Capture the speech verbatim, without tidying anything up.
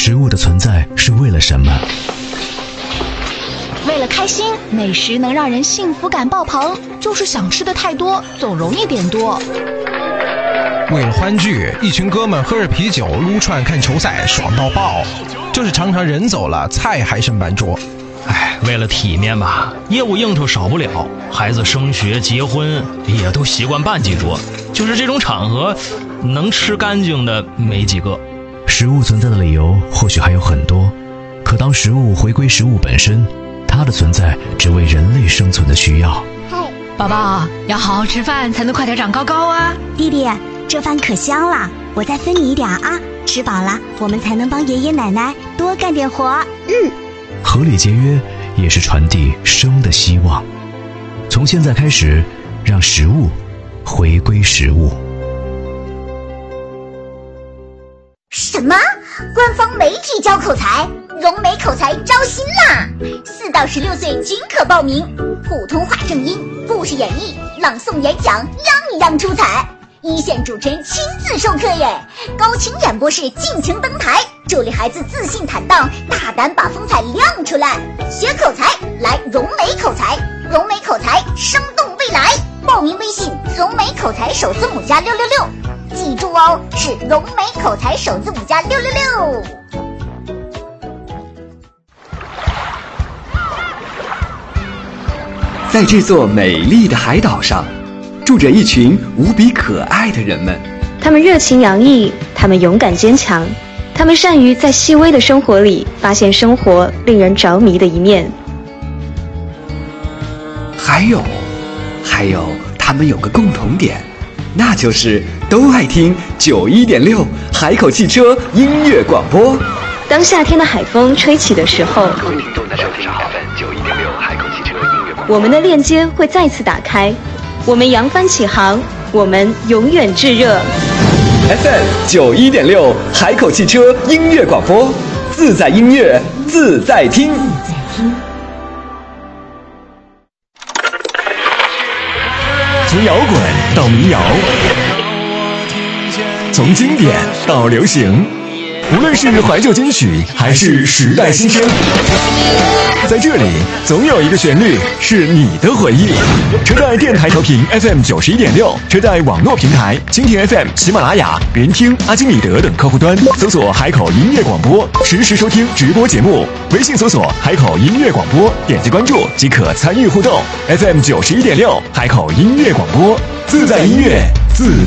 食物的存在是为了什么？ 为了开心，美食能让人幸福感爆棚，就是想吃的太多，总容易点多。 为了欢聚，一群哥们喝着啤酒撸串看球赛，爽到爆，就是常常人走了，菜还剩半桌。 哎，为了体面吧，业务应酬少不了，孩子升学结婚也都习惯办几桌，就是这种场合能吃干净的没几个。 食物存在的理由或许还有很多，可当食物回归食物本身，它的存在只为人类生存的需要。 宝宝要好好吃饭，才能快点长高高啊！ 弟弟，这饭可香了，我再分你一点啊！吃饱了，我们才能帮爷爷奶奶多干点活。嗯， 合理节约也是传递生的希望。从现在开始，让食物回归食物。 什么？官方媒体教口才？融美口才招新啦！四到十六岁均可报名，普通话正音、故事演绎、朗诵演讲，样样出彩。一线主持人亲自授课耶，高清演播室尽情登台，助力孩子自信坦荡，大胆把风采亮出来。学口才来融美口才，融美口才生动未来。报名微信融美口才首字母加六六六，记住哦，是融美口才首字母加六六六。 在这座美丽的海岛上，住着一群无比可爱的人们。 他们热情洋溢，他们勇敢坚强，他们善于在细微的生活里发现生活令人着迷的一面。 还有，还有，他们有个共同点，那就是都爱听九一点六海口汽车音乐广播。 当夏天的海风吹起的时候， 各位听众在收听 F M 九一点六海口汽车音乐广播。 我们的链接会再次打开，我们扬帆起航，我们永远炙热。 F M 九一点六海口汽车音乐广播，自在音乐，自在听。 从摇滚到民谣，从经典到流行，无论是怀旧金曲还是时代新声，在这里总有一个旋律是你的回忆。车载电台调频 F M 九十一点六，车载网络平台蜻蜓 F M、喜马拉雅、云听、阿基米德等客户端搜索海口音乐广播，实时收听直播节目。微信搜索海口音乐广播，点击关注即可参与互动。F M 九十一点六，海口音乐广播，自在音乐，自